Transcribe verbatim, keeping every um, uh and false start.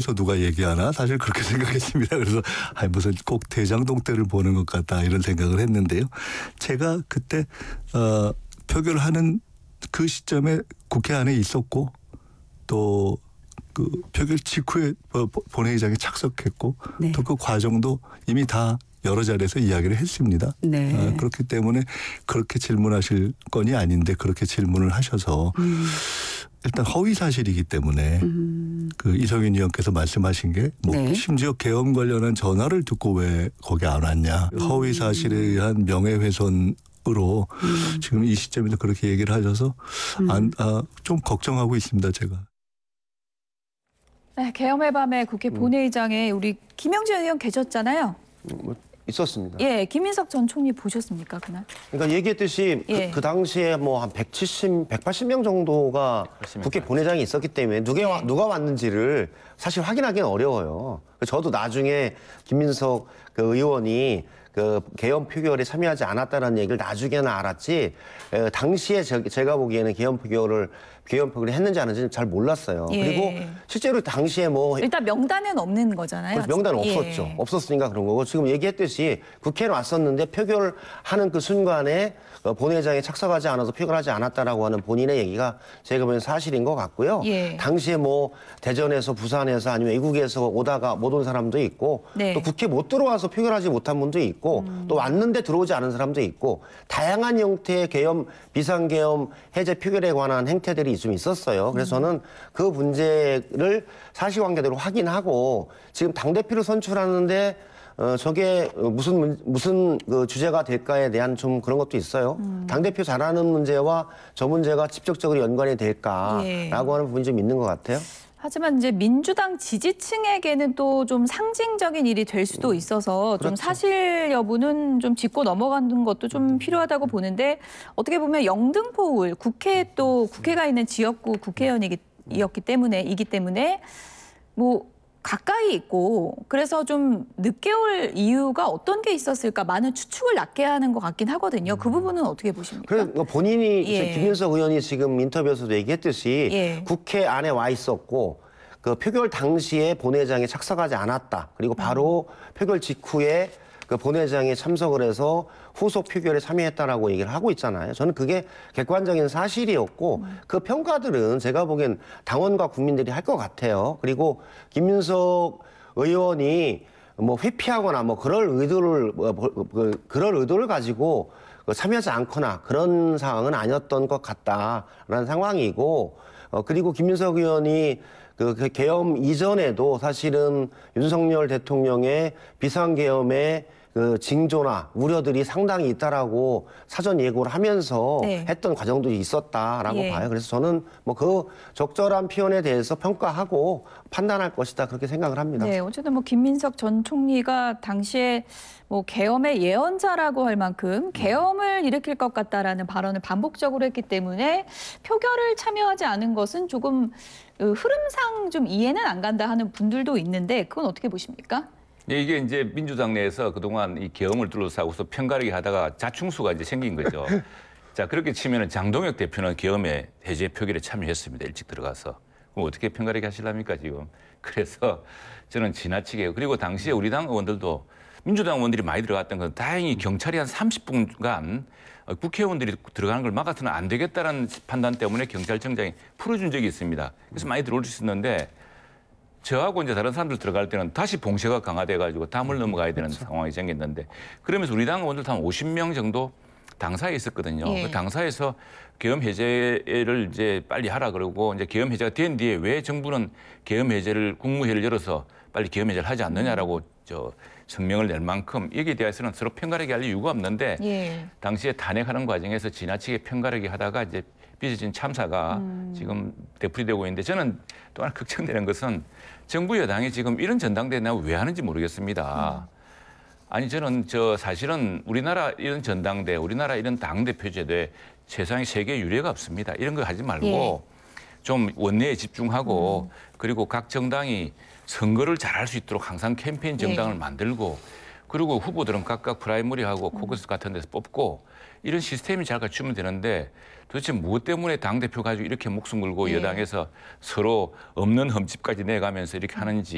대전에서 누가 얘기하나 사실 그렇게 생각했습니다. 그래서 아 무슨 꼭 대장동 때를 보는 것 같다 이런 생각을 했는데요. 제가 그때 어, 표결하는 그 시점에 국회 안에 있었고 또 그 표결 직후에 본회의장에 착석했고 네. 또 그 과정도 이미 다 여러 자리에서 이야기를 했습니다. 네. 어, 그렇기 때문에 그렇게 질문하실 건이 아닌데 그렇게 질문을 하셔서 음. 일단 허위 사실이기 때문에 음. 그 이성윤 의원께서 말씀하신 게 뭐 네. 심지어 계엄 관련한 전화를 듣고 왜 거기 안 왔냐. 음. 허위 사실에 의한 명예훼손 으로 음. 지금 이 시점에서 그렇게 얘기를 하셔서 음. 안, 아, 좀 걱정하고 있습니다, 제가. 네, 계엄의 밤에 국회 본회의장에 우리 김영진 의원 계셨잖아요. 뭐 있었습니다. 예, 김민석 전 총리 보셨습니까, 그날? 그러니까 얘기했듯이 예. 그, 그 당시에 뭐 한 백칠십, 백팔십 명 정도가 국회 본회장이 있었기 때문에 누가, 누가 왔는지를 사실 확인하기는 어려워요. 저도 나중에 김민석 그 의원이 그 계엄 표결에 참여하지 않았다는 얘기를 나중에는 알았지. 에, 당시에 제, 제가 보기에는 계엄 표결을 계엄 표결을 했는지 안 했는지 잘 몰랐어요. 예. 그리고 실제로 당시에 뭐 일단 명단은 없는 거잖아요. 명단 예. 없었죠. 없었으니까 그런 거고 지금 얘기했듯이 국회는 왔었는데 표결하는 그 순간에 본회의장에 착석하지 않아서 표결하지 않았다라고 하는 본인의 얘기가 제가 보기엔 사실인 것 같고요. 예. 당시에 뭐 대전에서 부산에서 아니면 외국에서 오다가 못 온 사람도 있고 네. 또 국회 못 들어와서 표결하지 못한 분도 있고 음. 또 왔는데 들어오지 않은 사람도 있고 다양한 형태의 계엄 비상계엄 해제 표결에 관한 행태들이 좀 있었어요. 그래서 저는 그 문제를 사실관계대로 확인하고 지금 당대표를 선출하는데 어, 저게 무슨, 문- 무슨 그 주제가 될까에 대한 좀 그런 것도 있어요. 음. 당대표 잘하는 문제와 저 문제가 직접적으로 연관이 될까라고 예. 하는 부분이 좀 있는 것 같아요. 하지만 이제 민주당 지지층에게는 또 좀 상징적인 일이 될 수도 있어서 좀 그렇죠. 사실 여부는 좀 짚고 넘어가는 것도 좀 필요하다고 보는데 어떻게 보면 영등포울 국회 또 국회가 있는 지역구 국회의원이기 때문에 이기 때문에 뭐 가까이 있고 그래서 좀 늦게 올 이유가 어떤 게 있었을까 많은 추측을 낳게 하는 것 같긴 하거든요. 그 부분은 어떻게 보십니까? 그래서 뭐 본인이 예. 김민석 의원이 지금 인터뷰에서도 얘기했듯이 예. 국회 안에 와 있었고 그 표결 당시에 본회의장에 착석하지 않았다. 그리고 바로 음. 표결 직후에 그 본회의장에 참석을 해서 후속 표결에 참여했다라고 얘기를 하고 있잖아요. 저는 그게 객관적인 사실이었고 음. 그 평가들은 제가 보기엔 당원과 국민들이 할 것 같아요. 그리고 김민석 의원이 뭐 회피하거나 뭐 그럴 의도를 뭐, 그, 그럴 의도를 가지고 참여하지 않거나 그런 상황은 아니었던 것 같다라는 상황이고 어, 그리고 김민석 의원이 그, 그 계엄 이전에도 사실은 윤석열 대통령의 비상계엄의 그 징조나 우려들이 상당히 있다라고 사전 예고를 하면서 네. 했던 과정도 있었다라고 예. 봐요. 그래서 저는 뭐 그 적절한 표현에 대해서 평가하고 판단할 것이다 그렇게 생각을 합니다. 네, 어쨌든 뭐 김민석 전 총리가 당시에 뭐 계엄의 예언자라고 할 만큼 계엄을 일으킬 것 같다라는 발언을 반복적으로 했기 때문에 표결을 참여하지 않은 것은 조금 흐름상 좀 이해는 안 간다 하는 분들도 있는데 그건 어떻게 보십니까? 네, 이게 이제 민주당 내에서 그동안 이 계엄을 둘러싸고서 편가르기 하다가 자충수가 이제 생긴 거죠. 자, 그렇게 치면은 장동혁 대표는 계엄의 해제 표결에 참여했습니다. 일찍 들어가서. 그럼 어떻게 편가르기 하시랍니까, 지금? 그래서 저는 지나치게. 그리고 당시에 우리 당 의원들도 민주당 의원들이 많이 들어갔던 건 다행히 경찰이 한 삼십 분간 국회의원들이 들어가는 걸 막아서는 안 되겠다는 판단 때문에 경찰청장이 풀어준 적이 있습니다. 그래서 많이 들어올 수 있었는데 저하고 이제 다른 사람들 들어갈 때는 다시 봉쇄가 강화돼가지고 담을 넘어가야 되는 그렇죠. 상황이 생겼는데 그러면서 우리 당 의원들 한 오십 명 정도 당사에 있었거든요. 예. 그 당사에서 계엄 해제를 이제 빨리 하라 그러고 이제 계엄 해제가 된 뒤에 왜 정부는 계엄 해제를 국무회의를 열어서 빨리 계엄 해제를 하지 않느냐라고 저 성명을 낼 만큼 여기에 대해서는 서로 편가르기 할 이유가 없는데 예. 당시에 탄핵하는 과정에서 지나치게 편가르기 하다가 이제 빚어진 참사가 음. 지금 되풀이되고 있는데 저는 또 하나 걱정되는 것은 정부 여당이 지금 이런 전당대회 나면 왜 하는지 모르겠습니다. 음. 아니 저는 저 사실은 우리나라 이런 전당대, 우리나라 이런 당대표 제도에 세상에 세계 유례가 없습니다. 이런 거 하지 말고 예. 좀 원내에 집중하고 음. 그리고 각 정당이 선거를 잘할 수 있도록 항상 캠페인 정당을 예. 만들고 그리고 후보들은 각각 프라이머리하고 코커스 같은 데서 뽑고 이런 시스템이 잘 갖추면 되는데 도대체 무엇 때문에 당대표 가지고 이렇게 목숨 걸고 예. 여당에서 서로 없는 흠집까지 내가면서 이렇게 하는지